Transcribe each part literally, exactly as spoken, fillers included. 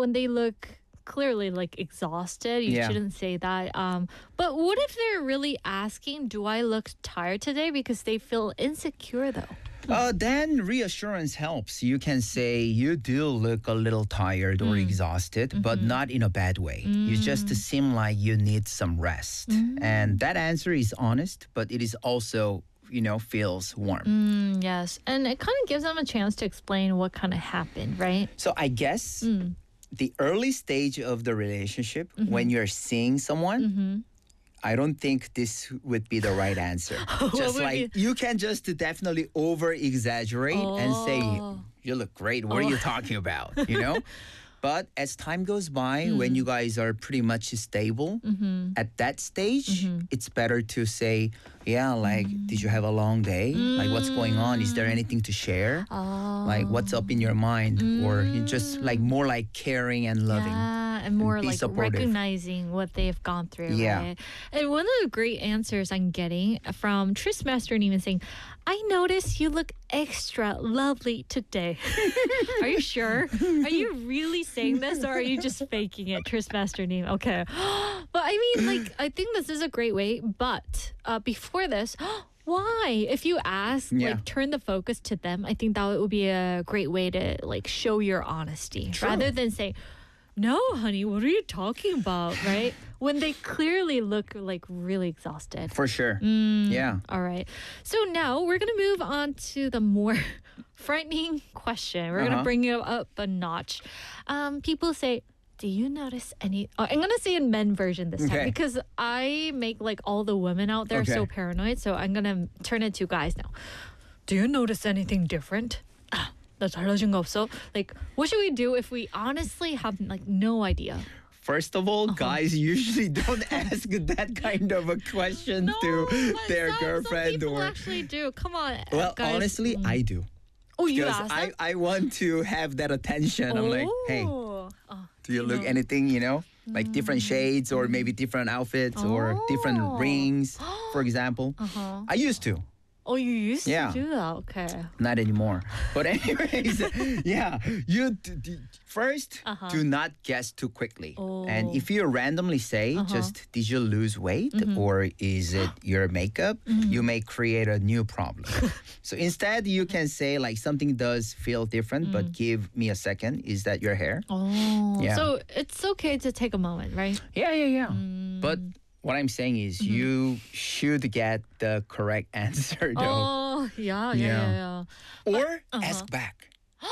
when they look clearly like exhausted, you Yeah. shouldn't say that. Um, but what if they're really asking, do I look tired today? Because they feel insecure though. Uh, then reassurance helps. You can say you do look a little tired or exhausted, but not in a bad way. You just seem like you need some rest. And that answer is honest, but it is also, you know, feels warm. Mm, yes. And it kind of gives them a chance to explain what kind of happened, right? So I guess the early stage of the relationship, when you're seeing someone, I don't think this would be the right answer. Just would like be- you can just definitely over exaggerate and say, Oh. you look great. What are you talking about? You know? But as time goes by, when you guys are pretty much stable, at that stage, it's better to say, yeah, like, did you have a long day? Like, what's going on? Is there anything to share? Oh. Like, what's up in your mind? Or you just like more like caring and loving. Yeah, and more be like supportive. recognizing what they've gone through. Yeah. Right? And one of the great answers I'm getting from Tris Master even saying, I noticed you look extra lovely today. Are you sure? Are you really saying this or are you just faking it, Tris Master Neem? Okay. But I mean, like, I think this is a great way. But uh, before this, why? If you ask, Yeah. like, turn the focus to them, I think that would be a great way to, like, show your honesty. True. Rather than say, no, honey, what are you talking about, right? When they clearly look like really exhausted. For sure. Mm. Yeah. All right. So now we're going to move on to the more frightening question. We're going to Uh-huh. bring it up a notch. Um, people say, do you notice any... Oh, I'm going to say in men version this time Okay. because I make like all the women out there so Okay. paranoid. So I'm going to turn it to guys now. Do you notice anything different? Ah, 나 달라진 거 없어? Like, what should we do if we honestly have like no idea? First of all, Uh-huh. guys usually don't ask that kind of a question to but their some, girlfriend some people or. actually do. Come on, Well, guys. honestly, Mm. I do. Oh, you Because asked I, them? I want to have that attention. I'm like, hey, Oh. Oh, do you look know. anything, you know, like different shades or maybe different outfits or different Oh. rings, for example? Uh-huh. I used to. Oh, you used Yeah. to do that. Okay. Not anymore. But anyways, yeah, you d- d- first Uh-huh. do not guess too quickly. And Oh. if you randomly say, Uh-huh. just did you lose weight Mm-hmm. or is it your makeup, you may create a new problem. So instead, you can say like something does feel different, but give me a second. Is that your hair? Oh. Yeah. So it's okay to take a moment, right? Yeah, yeah, yeah. Mm. But what I'm saying is Mm-hmm. you should get the correct answer though. Oh, yeah, yeah, yeah. Yeah. yeah. Or uh-huh. ask back.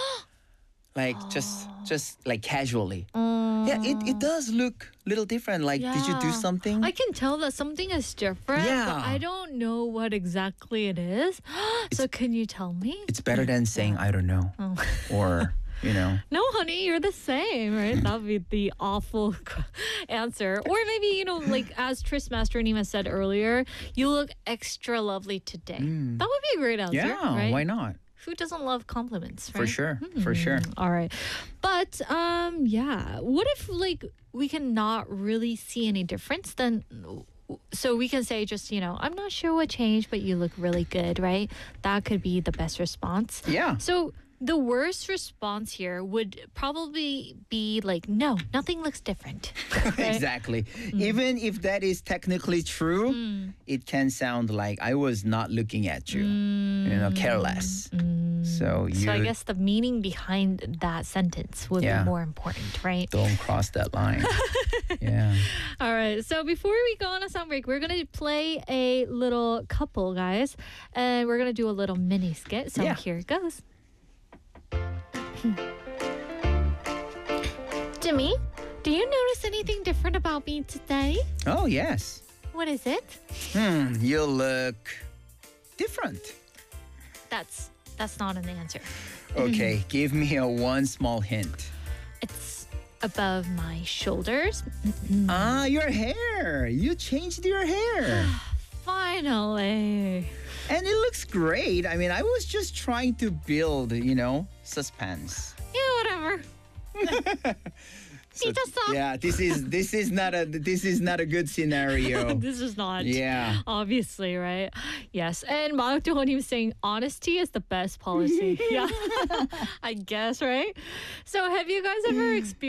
Like just just like casually. Oh. Yeah, it, it does look a little different. Like did you do Yeah. something? I can tell that something is different, Yeah. but I don't know what exactly it is. So can you tell me? It's better than saying I don't know. Oh. Or, you know. No, honey, you're the same, right? That would be the awful answer. Or maybe, you know, like as Tris Master Nima said earlier, you look extra lovely today. That would be a great answer, Mm. Yeah, right? why not? Who doesn't love compliments, right? For sure. For sure. All right. But um yeah, what if like we cannot really see any difference then so we can say just, you know, I'm not sure what changed, but you look really good, right? That could be the best response. Yeah. So the worst response here would probably be like, no, nothing looks different. Right? Exactly. Mm. Even if that is technically true, it can sound like I was not looking at you. You know, careless. So you Mm. So I guess the meaning behind that sentence would Yeah. be more important, right? don't cross that line. Yeah. All right. So before we go on a sound break, we're going to play a little couple, guys. And we're going to do a little mini skit. So Yeah. here it goes. Jimmy, do you notice anything different about me today? Oh, yes. What is it? Hmm, you look different. That's that's not an answer. Okay, give me a one small hint. It's above my shoulders. Ah, your hair. You changed your hair. Finally. And it looks great. I mean, I was just trying to build, you know, suspense. Yeah, whatever. So, 미쳤어. yeah, this is this is not a this is not a good scenario. This is not. Yeah. Obviously, right? Yes. And Maokdohonim was saying honesty is the best policy. Yeah. I guess, right? So have you guys ever experienced